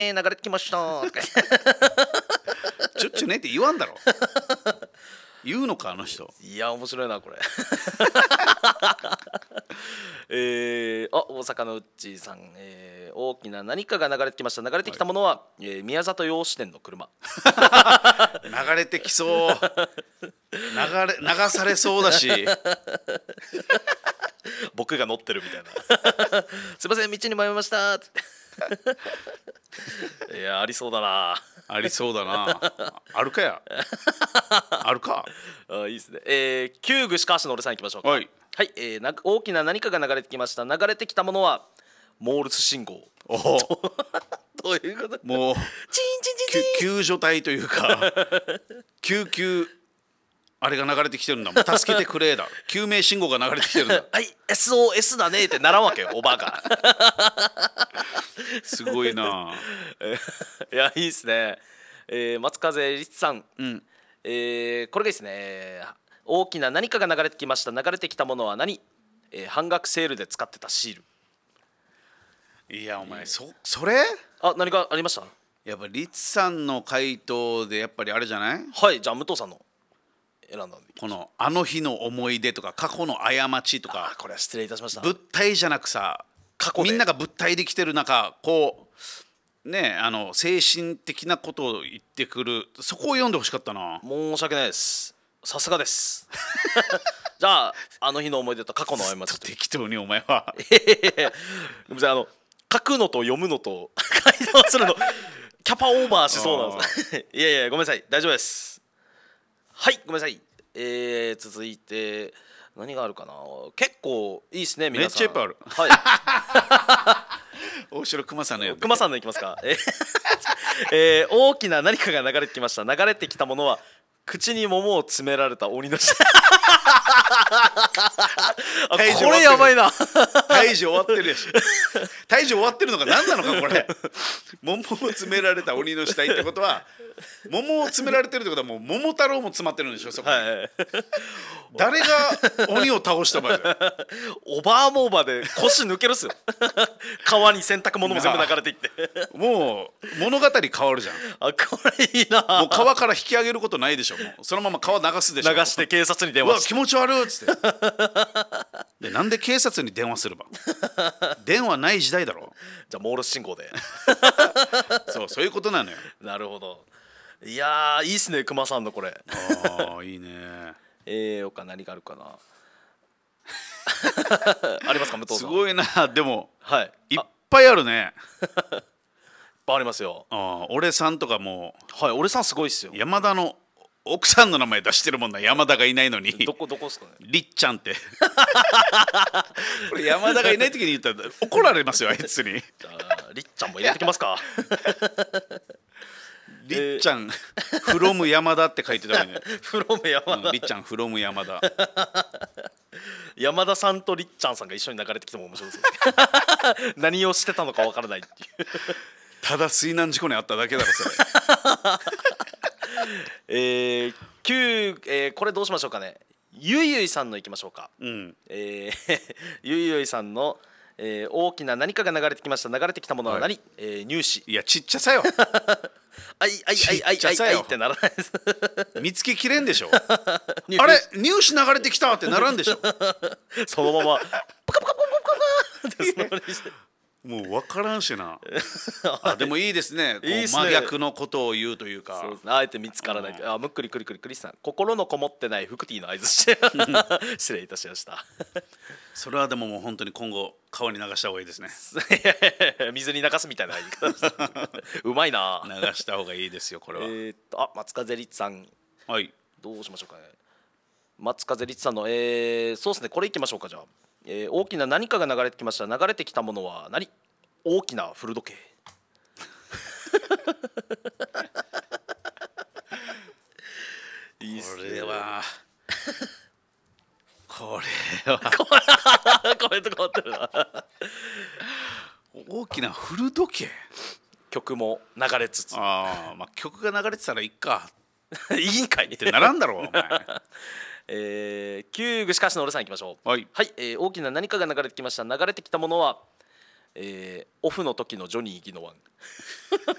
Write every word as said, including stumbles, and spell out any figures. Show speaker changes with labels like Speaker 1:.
Speaker 1: えー、流れてきましたとか
Speaker 2: ちょっちゅねって言わんだろ言うのかあの人。
Speaker 1: いや面白いなこれえー、あ大阪のうっちーさん、えー、大きな何かが流れてきました。流れてきたものは、はいえー、宮里洋紙店の車
Speaker 2: 流れてきそう流れ流されそうだし
Speaker 1: 僕が乗ってるみたいなすいません道に迷いましたっていやありそうだな
Speaker 2: ありそうだなあるかやあるか
Speaker 1: あいいですね、えー、旧具川市の俺さんいきましょうか。
Speaker 2: はい、
Speaker 1: はいえー、な大きな何かが流れてきました。流れてきたものはモールス信号。
Speaker 2: お
Speaker 1: どういうこと？
Speaker 2: もう
Speaker 1: チンチンチンチン
Speaker 2: 救助隊というか救急あれが流れてきてるんだもん。助けてくれだ救命信号が流れてきてるんだ
Speaker 1: はい エスオーエス だねってならんわけよおばあが
Speaker 2: すごいな。
Speaker 1: いやいいっすね、えー、松風律さん、
Speaker 2: うん
Speaker 1: えー、これがいいですね。大きな何かが流れてきました。流れてきたものは何、えー、半額セールで使ってたシール。
Speaker 2: いやお前そそれ
Speaker 1: あ何かありました？
Speaker 2: やっぱリツさんの回答でやっぱりあれじゃない？
Speaker 1: はいじゃあ武藤さんの選んだんで
Speaker 2: このあの日の思い出とか過去の過ちとか
Speaker 1: あこれは失礼いたしました。
Speaker 2: 物体じゃなくさ
Speaker 1: 過去で
Speaker 2: みんなが物体できてる中こうねあの精神的なことを言ってくるそこを読んでほしかったな。
Speaker 1: 申し訳ないです。さすがですじゃああの日の思い出と過去の過ち
Speaker 2: 適当にお前は
Speaker 1: ごめんなさいあの書くのと読むのと回答するのキャパオーバーしそうなんですいやいやごめんなさい大丈夫です。はいごめんなさい、えー、続いて何があるかな。結構いいですね皆さん。
Speaker 2: めっちゃいっぱいある
Speaker 1: はい
Speaker 2: 大城熊さんのやつ
Speaker 1: 熊さんのいきますか、えーえー、大きな何かが流れてきました。流れてきたものは口に桃を詰められた鬼の下あこれやばいな
Speaker 2: 退治終わってるやし退治終わってるのか何なのかこれ桃を詰められた鬼の死体ってことは桃を詰められてるってことはもう桃太郎も詰まってるんでしょそこに、はい、誰が鬼を倒した場合
Speaker 1: おばあもおばで腰抜けるっすよ川に洗濯物も全部流れていって
Speaker 2: もう物語変わるじゃん。
Speaker 1: あこれいいな。
Speaker 2: もう川から引き上げることないでしょ。もうそのまま川流すでしょ。
Speaker 1: 流して警察に電
Speaker 2: うわ
Speaker 1: 話して
Speaker 2: 気持ち悪いっつってでなんで警察に電話すれば電話ない時代だろ。
Speaker 1: じゃあモールス信号で
Speaker 2: そうそういうことなのよ。
Speaker 1: なるほど。いやーいいっすね熊さんのこれ。
Speaker 2: ああいいね。
Speaker 1: えー、他何があるかなありますか武藤さん。
Speaker 2: すごいな。でも、
Speaker 1: はい、
Speaker 2: いっぱいあるね
Speaker 1: いっぱいありますよ。
Speaker 2: あ俺さんとかも
Speaker 1: はい俺さんすごいっすよ。
Speaker 2: 山田の奥さんの名前出してるもんな。山田がいないのに
Speaker 1: どこどこっすかね。
Speaker 2: りっちゃんってこれ山田がいない時に言ったら怒られますよあいつに。
Speaker 1: じゃありっちゃんも入れてきますか
Speaker 2: りっちゃん、フロム山田って書いてたのに、ね、
Speaker 1: フロム山田、
Speaker 2: うん、りっちゃんフロム山田
Speaker 1: 山田さんとりっちゃんさんが一緒に流れてきても面白いです何をしてたのかわからないっていう
Speaker 2: ただ水難事故にあっただけだろそれ
Speaker 1: えー、旧、えー、これどうしましょうかね。ゆいゆいさんのいきましょうか、
Speaker 2: うん
Speaker 1: えー、ゆいゆいさんの、えー、大きな何かが流れてきました。流れてきたものは何、はいえー、乳歯。
Speaker 2: いやちっちゃさよ
Speaker 1: あいあいあいあいあいあいってならないです
Speaker 2: 見つけきれんでしょあれ乳歯流れてきたってならんでしょ
Speaker 1: そのままポカポカポカポカってその
Speaker 2: もう分からんしなあでもいいですね。こう
Speaker 1: いいっすね
Speaker 2: 真逆のことを言うというか
Speaker 1: そうですね、あえて見つからない、うん、あむっくりくりくりくりさん心のこもってないフクティーの合図して失礼いたしました
Speaker 2: それはでももう本当に今後川に流した方がいいですね
Speaker 1: 水に流すみたいな言い方うまいな。
Speaker 2: 流した方がいいですよこれは。
Speaker 1: えー、っとあ松風律さん、
Speaker 2: はい、
Speaker 1: どうしましょうかね。松風律さんの、えー、そうですねこれいきましょうか。じゃあ、えー、大きな何かが流れてきました。流れてきたものは何。大きな古時計いいっすね。
Speaker 2: これはこれは
Speaker 1: コメント変わってるな
Speaker 2: 大きな古時計
Speaker 1: 曲も流れつつ
Speaker 2: あ、まあ、曲が流れてたらいいか
Speaker 1: いいんかい
Speaker 2: ってならんだろうお前
Speaker 1: えー、旧具しかしの俺さんいきましょう。
Speaker 2: はい、
Speaker 1: はいえー、大きな何かが流れてきました。流れてきたものはえーオフの時のジョニー・ギノワン